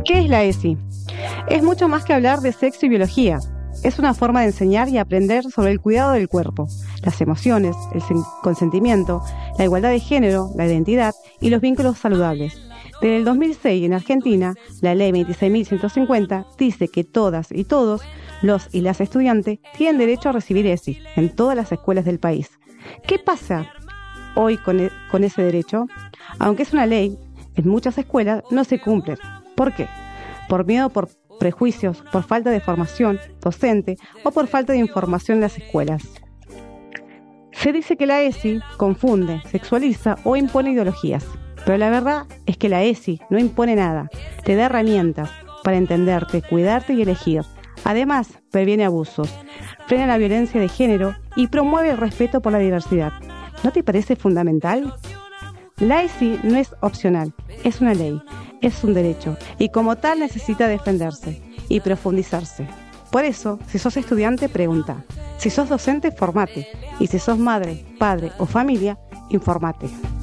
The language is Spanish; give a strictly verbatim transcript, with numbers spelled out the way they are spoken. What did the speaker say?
¿Qué es la E S I? Es mucho más que hablar de sexo y biología. Es una forma de enseñar y aprender sobre el cuidado del cuerpo, las emociones, el consentimiento, la igualdad de género, la identidad y los vínculos saludables. Desde el dos mil seis en Argentina, la Ley veintiséis mil ciento cincuenta dice que todas y todos los y las estudiantes tienen derecho a recibir E S I en todas las escuelas del país. ¿Qué pasa hoy con, e- con ese derecho? Aunque es una ley, en muchas escuelas no se cumple. ¿Por qué? Por miedo, por prejuicios, por falta de formación docente o por falta de información en las escuelas. Se dice que la E S I confunde, sexualiza o impone ideologías, pero la verdad es que la E S I no impone nada, te da herramientas para entenderte, cuidarte y elegir. Además, previene abusos, frena la violencia de género y promueve el respeto por la diversidad. ¿No te parece fundamental? La E S I no es opcional, es una ley, es un derecho y como tal necesita defenderse y profundizarse. Por eso, si sos estudiante, pregunta. Si sos docente, formate. Y si sos madre, padre o familia, informate.